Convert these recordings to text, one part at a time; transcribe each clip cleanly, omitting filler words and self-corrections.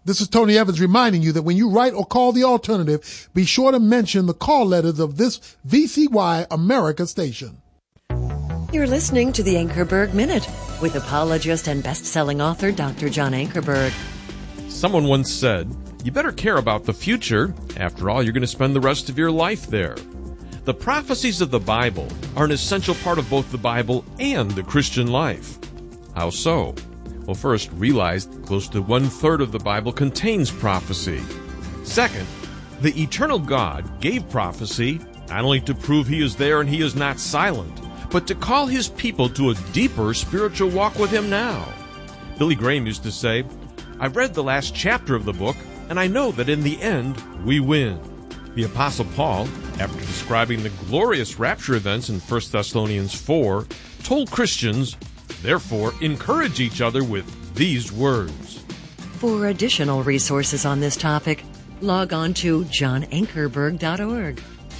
This is Tony Evans reminding you that when you write or call the alternative, be sure to mention the call letters of this VCY America station. You're listening to the Ankerberg Minute with apologist and best-selling author Dr. John Ankerberg. Someone once said, you better care about the future. After all, you're going to spend the rest of your life there. The prophecies of the Bible are an essential part of both the Bible and the Christian life. How so? Well, first, realize close to 1/3 of the Bible contains prophecy. Second, the eternal God gave prophecy not only to prove He is there and He is not silent, but to call His people to a deeper spiritual walk with Him now. Billy Graham used to say, I've read the last chapter of the book, and I know that in the end, we win. The Apostle Paul, after describing the glorious rapture events in 1 Thessalonians 4, told Christians, therefore, encourage each other with these words. For additional resources on this topic, log on to johnankerberg.org.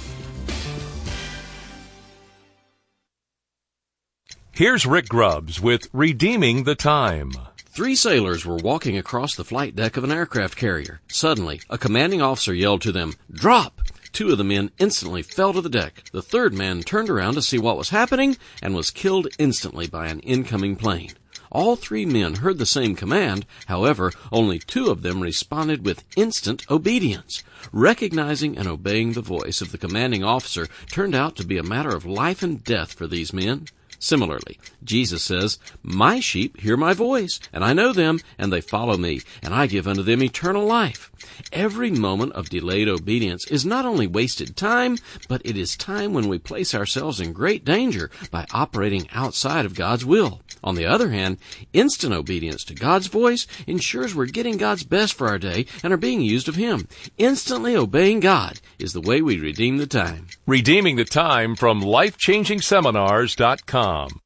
Here's Rick Grubbs with Redeeming the Time. 3 sailors were walking across the flight deck of an aircraft carrier. Suddenly, a commanding officer yelled to them, "Drop!" 2 of the men instantly fell to the deck. The third man turned around to see what was happening and was killed instantly by an incoming plane. All 3 men heard the same command. However, only 2 of them responded with instant obedience. Recognizing and obeying the voice of the commanding officer turned out to be a matter of life and death for these men. Similarly, Jesus says, "My sheep hear my voice, and I know them, and they follow me, and I give unto them eternal life." Every moment of delayed obedience is not only wasted time, but it is time when we place ourselves in great danger by operating outside of God's will. On the other hand, instant obedience to God's voice ensures we're getting God's best for our day and are being used of Him. Instantly obeying God is the way we redeem the time. Redeeming the Time from LifechangingSeminars.com.